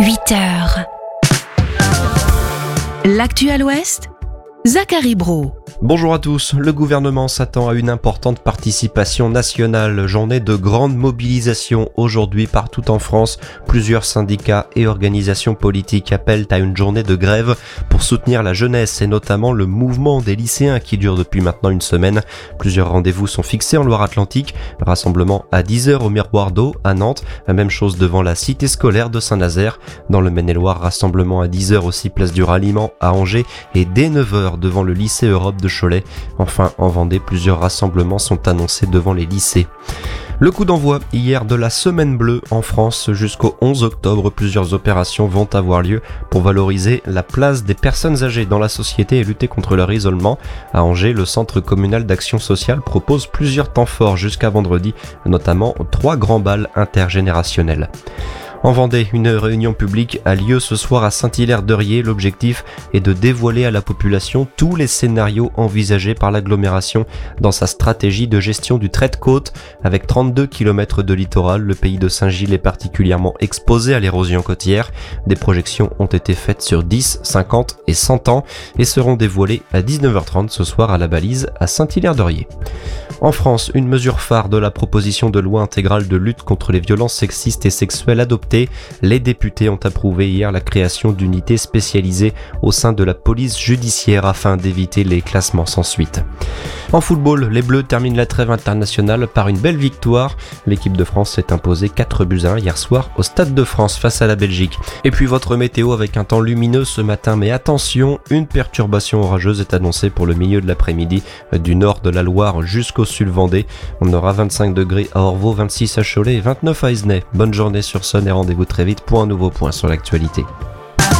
8h. L'actu à l'Ouest, Zachary Brault. Bonjour à tous, le gouvernement s'attend à une importante participation nationale, journée de grande mobilisation aujourd'hui partout en France. Plusieurs syndicats et organisations politiques appellent à une journée de grève pour soutenir la jeunesse et notamment le mouvement des lycéens qui dure depuis maintenant une semaine. Plusieurs rendez-vous sont fixés en Loire-Atlantique, rassemblement à 10h au Miroir d'Eau à Nantes, la même chose devant la cité scolaire de Saint-Nazaire. Dans le Maine-et-Loire, rassemblement à 10h aussi place du Ralliement à Angers et dès 9h devant le lycée Europe de Cholet. Enfin, en Vendée, plusieurs rassemblements sont annoncés devant les lycées. Le coup d'envoi hier de la Semaine Bleue en France jusqu'au 11 octobre. Plusieurs opérations vont avoir lieu pour valoriser la place des personnes âgées dans la société et lutter contre leur isolement. À Angers, le Centre communal d'action sociale propose plusieurs temps forts jusqu'à vendredi, notamment 3 grands bals intergénérationnels. En Vendée, une réunion publique a lieu ce soir à Saint-Hilaire-d'Eurier. L'objectif est de dévoiler à la population tous les scénarios envisagés par l'agglomération dans sa stratégie de gestion du trait de côte. Avec 32 km de littoral, le pays de Saint-Gilles est particulièrement exposé à l'érosion côtière. Des projections ont été faites sur 10, 50 et 100 ans et seront dévoilées à 19h30 ce soir à la Balise à Saint-Hilaire-d'Eurier. En France, une mesure phare de la proposition de loi intégrale de lutte contre les violences sexistes et sexuelles adoptée. Les députés ont approuvé hier la création d'unités spécialisées au sein de la police judiciaire afin d'éviter les classements sans suite. En football, les Bleus terminent la trêve internationale par une belle victoire. L'équipe de France s'est imposée 4-1 hier soir au Stade de France face à la Belgique. Et puis votre météo avec un temps lumineux ce matin, mais attention, une perturbation orageuse est annoncée pour le milieu de l'après-midi du nord de la Loire jusqu'au sud Vendée. On aura 25 degrés à Orvault, 26 à Cholet et 29 à Esnay. Bonne journée sur Sun et rendez-vous très vite pour un nouveau point sur l'actualité.